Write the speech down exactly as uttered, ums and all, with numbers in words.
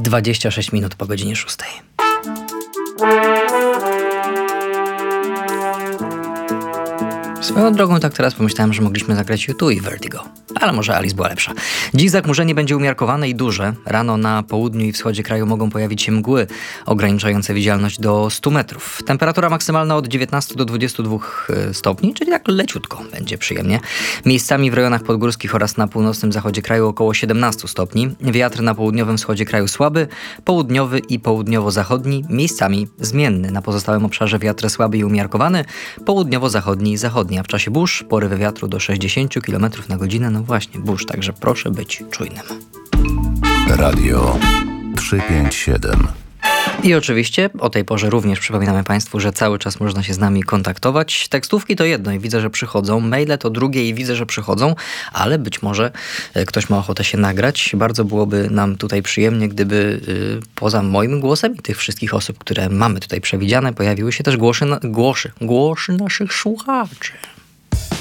dwadzieścia sześć minut po godzinie szóstej. Swoją drogą tak teraz pomyślałem, że mogliśmy zagrać U dwa i Vertigo. Ale może Alice była lepsza. Dziś zachmurzenie będzie umiarkowane i duże. Rano na południu i wschodzie kraju mogą pojawić się mgły ograniczające widzialność do stu metrów. Temperatura maksymalna od dziewiętnastu do dwudziestu dwóch stopni, czyli tak leciutko będzie przyjemnie. Miejscami w rejonach podgórskich oraz na północnym zachodzie kraju około siedemnastu stopni. Wiatr na południowym wschodzie kraju słaby, południowy i południowo-zachodni, miejscami zmienny. Na pozostałym obszarze wiatr słaby i umiarkowany, południowo-zachodni i zachodni, a w czasie burz porywy wiatru do sześćdziesięciu kilometrów na godzinę. No właśnie, burz, także proszę być czujnym. Radio trzysta pięćdziesiąt siedem. I oczywiście o tej porze również przypominamy Państwu, że cały czas można się z nami kontaktować. Tekstówki to jedno i widzę, że przychodzą. Maile to drugie i widzę, że przychodzą, ale być może ktoś ma ochotę się nagrać. Bardzo byłoby nam tutaj przyjemnie, gdyby yy, poza moim głosem i tych wszystkich osób, które mamy tutaj przewidziane, pojawiły się też głosy, na, głosy, głosy naszych słuchaczy.